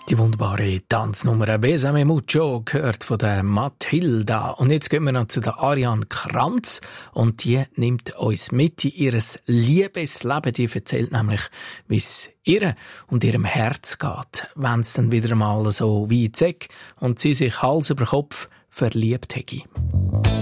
Die wunderbare Tanznummer «Besame Mucho» gehört von der Mathilda. Und jetzt gehen wir noch zu der Ariane Kranz. Und die nimmt uns mit in ihr Liebesleben. Die erzählt nämlich, wie es ihr und ihrem Herz geht, wenn es dann wieder mal so weit ist und sie sich Hals über Kopf verliebt hätte.